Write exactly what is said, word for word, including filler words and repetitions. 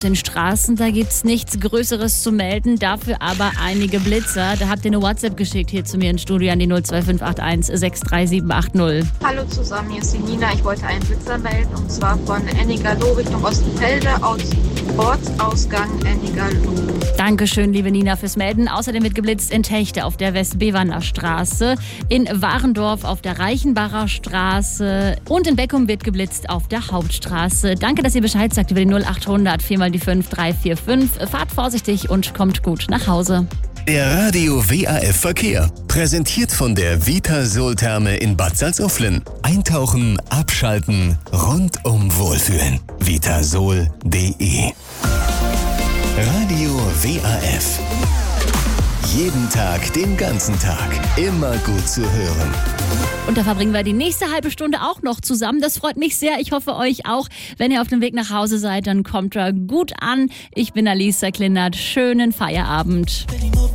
Den Straßen, da gibt's nichts Größeres zu melden, dafür aber einige Blitzer. Da habt ihr eine WhatsApp geschickt hier zu mir ins Studio an die null zwei fünf acht eins sechs drei sieben acht null. Hallo zusammen, hier ist die Nina. Ich wollte einen Blitzer melden und zwar von Ennigerloh Richtung Ostenfelde aus Ortsausgang Ennigerloh. Dankeschön, liebe Nina, fürs Melden. Außerdem wird geblitzt in Techte auf der Westbeverner Straße, in Warendorf auf der Reichenbacher Straße und in Beckum wird geblitzt auf der Hauptstraße. Danke, dass ihr Bescheid sagt über die null achthundert vier mal die fünf drei vier fünf. Fahrt vorsichtig und kommt gut nach Hause. Der Radio W A F Verkehr. Präsentiert von der Vitasol-Therme in Bad Salzuflen. Eintauchen, abschalten, rundum wohlfühlen. vitasol punkt de. Radio W A F. Jeden Tag, den ganzen Tag. Immer gut zu hören. Und da verbringen wir die nächste halbe Stunde auch noch zusammen. Das freut mich sehr. Ich hoffe euch auch. Wenn ihr auf dem Weg nach Hause seid, dann kommt ihr gut an. Ich bin Alisa Klinert. Schönen Feierabend.